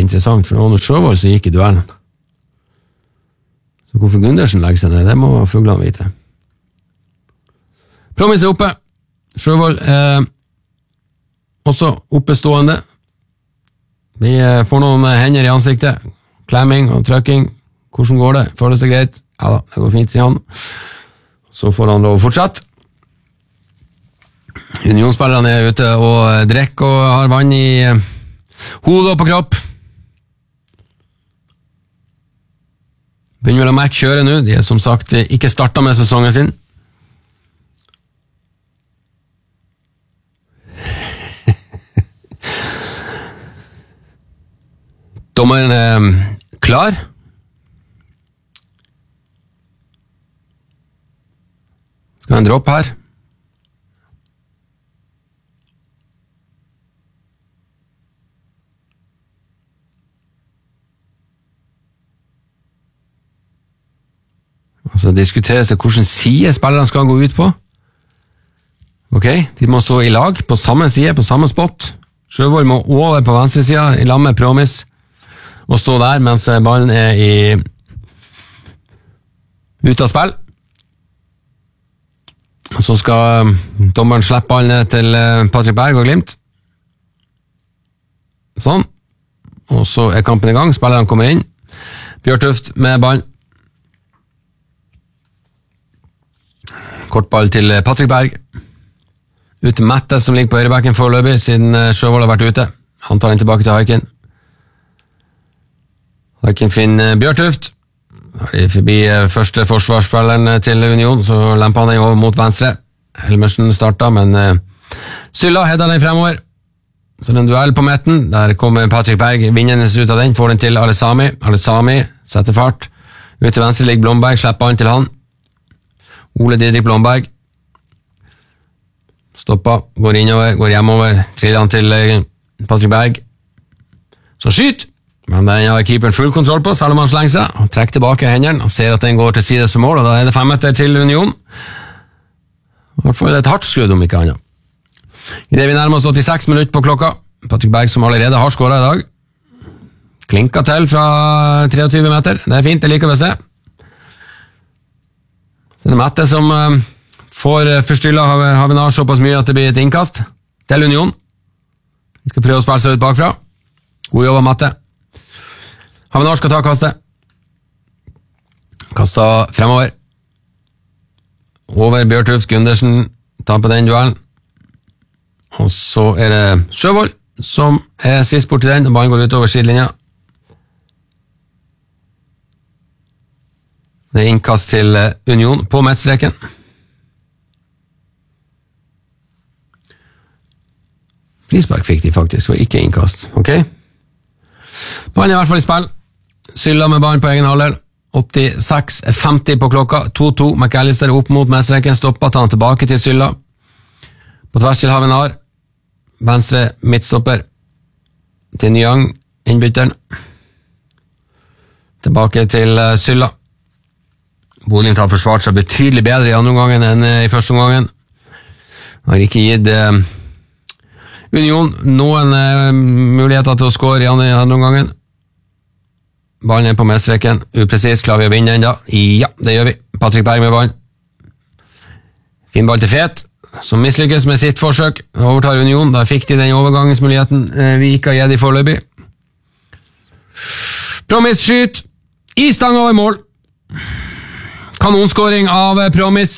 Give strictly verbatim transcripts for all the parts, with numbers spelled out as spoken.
interessant, for det var noe Sjøvold som gikk i duellen. Så hvorfor Gundersen legger seg ned, det må fuglene vite. Promis er oppe. Sjøvold er også oppestående. Vi får noen hender i ansiktet. Klemming og trykking. Hvordan går det? Føles det greit? Ja da, det går fint, sier han. Så får han lov å fortsette. Unionsspillerne er ute og drikker og har vann i hodet og på kropp. Begynner vel å merke kjøre nå. De er som sagt ikke startet med sesongen sin. Dommeren er klar. Skal han droppe her? Altså diskuteres det hvordan side spillerne skal gå ut på. Ok, de må stå i lag på samme side, på samme spot. Sjøvold må over på venstre side i lag med Promis og stå der mens ballen er i ut av spill. Så skal dommeren slippe ballen ned til Patrick Berg og Glimt. Sånn. Og så er kampen i gang, spillerne kommer inn. Bjørtuft med ballen. Kortball til Patrick Berg. Ut til Mette som ligger på høyrebacken foreløpig, siden Sjøvold har vært ute. Han tar den tilbake til Haikin. Haikin finner Bjørtuft. Da er de forbi første forsvarsspilleren til Union, så lemper han den over mot venstre. Helmersen startet, men Sylla header den fremover. Så det er en duell på midten. Der kommer Patrick Berg vinnende ut av den, får den til Alessami. Alessami setter fart. Ut til venstre ligger Blomberg, slipper han til han. Ole Didrik Blomberg stopper, går innover, går hjemover, triller han til Patrick Berg, så skyt, men den har keeperen full kontroll på, selv om han slenger seg, og trekker tilbake hendene, og ser at den går til sides for mål, og da er det fem meter til Union. I hvert fall et hardt skudd om ikke annet. I det vi nærmer oss åttiseks minutter på klokka, Patrick Berg som allerede har skåret i dag, klinker til fra treogtyve meter, det er fint, det liker vi å se. Så det er Mette som uh, får forstyllet Havenar såpass mye at det blir et innkast til Union. Vi skal prøve å spille seg ut bakfra. God jobb av Mette. Havenar skal ta kastet. Kastet fremover. Over Bjørtuft, Gundersen tar på den duellen. Og så er det Sjøvold som er sist bort til den, og ballen går ut over sidelinja. Det er innkast til Union på midtstreken. Frispark fikk de faktisk, og ikke innkast. Ok? Ballen er i hvert fall i spill. Sylla med ballen på egen halvdel. åttiseks femti på klokka. to to. McAllister opp mot midtstreken. Stopper, tar han tilbake til Sylla. På tvers til Havenar. Venstre midtstopper til Nyang, innbytteren. Tilbake til Sylla. Bodø har forsvart seg betydelig bedre i andre omgangen enn i første omgangen. Har ikke gitt eh, Union noen eh, muligheter til å skåre i andre, andre omgangen. Ballen er på midtstreken. Upresis, klarer vi å vinne den da? Ja, det gjør vi. Patrick Berg med ballen. Fin ball til Fet, som mislykkes med sitt forsøk. Overtar Union, da fikk de den overgangsmuligheten eh, vi ikke har gitt i foreløpig. Promis skyt i stang over mål. Kanonskåring av Promis.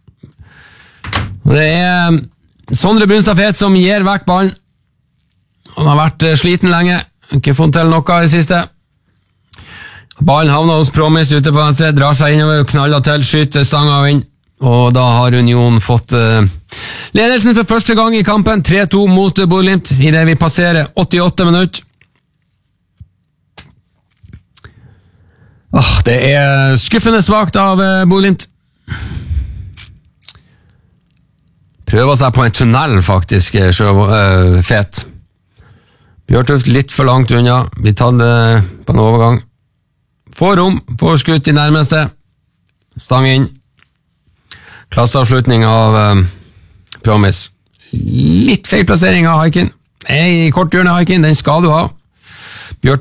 Det er Sondre Brunstad Fet som gir vekk ballen. Han har vært sliten lenge, ikke fått til noe i det siste. Ballen havner hos Promis ute på venstre, drar seg innover og knaller til, skyter stanga av inn. Og da har Union fått uh, ledelsen for første gang i kampen, tre to mot Bodø/Glimt, i det vi passerer åttiåtte minutter. Ah, det er skuffende svagt av uh, Bodø/Glimt. Prøver seg på en tunnel, faktisk, sjø, uh, Fet. Bjørtuft litt for langt unna, blir tatt uh, på en overgang. Får rom, får skutt i nærmeste. Stang inn. Klasseavslutning av uh, Promis. Litt feil plassering av Haikin. Nei, korthjørnet Haikin, den skal du ha.